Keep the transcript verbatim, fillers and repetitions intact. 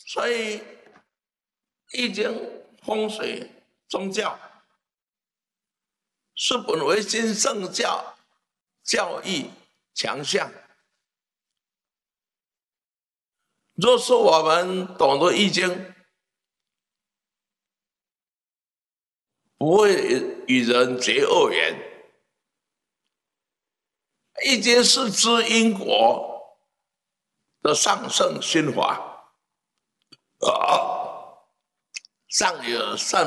所以《易经》风水宗教是本为新圣教教义强项。若是我们懂得《易经》，不会与人结恶缘。《易经》是知因果的上圣心法，啊，上有善